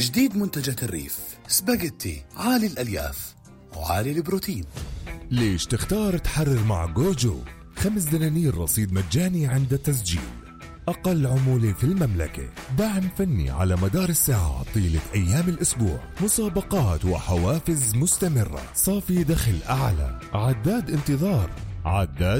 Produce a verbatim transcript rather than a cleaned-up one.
جديد منتجات الريف سباجيتي عالي الألياف وعالي البروتين. ليش تختار تحرر مع جوجو؟ خمس دنانير رصيد مجاني عند التسجيل، أقل عمولة في المملكة، دعم فني على مدار الساعة طيلة أيام الأسبوع، مسابقات وحوافز مستمرة، صافي دخل أعلى، عداد انتظار، عداد